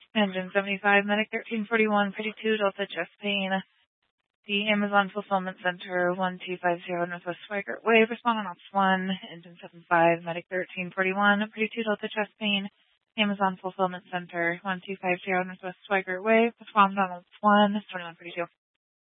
Engine 75, Medic 1341, 32 Delta Chest Pain. The Amazon Fulfillment Center, 1250 Northwest Swigert Way, respond on Ops 1. Engine 75, Medic 1341, 32 Delta Chest Pain. Amazon Fulfillment Center, 1250 Northwest Swigert Way, respond on Ops 1, 2142.